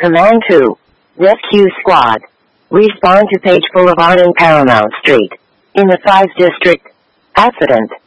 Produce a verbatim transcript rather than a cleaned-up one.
Command two. Rescue Squad. Respond to Page Boulevard and Paramount Street. In the five District. Accident.